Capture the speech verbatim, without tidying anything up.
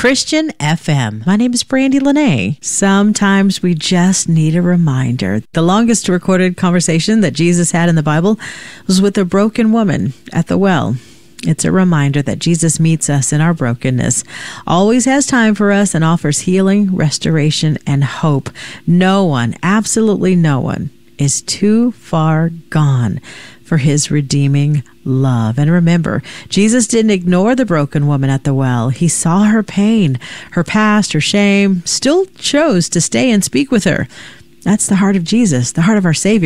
Christian F M. My name is Brandy Lene. Sometimes we just need a reminder. The longest recorded conversation that Jesus had in the Bible was with a broken woman at the well. It's a reminder that Jesus meets us in our brokenness, always has time for us, and offers healing, restoration, and hope. No one, absolutely no one, is too far gone for his redeeming love. And remember, Jesus didn't ignore the broken woman at the well. He saw her pain, her past, her shame, still chose to stay and speak with her. That's the heart of Jesus, the heart of our Savior.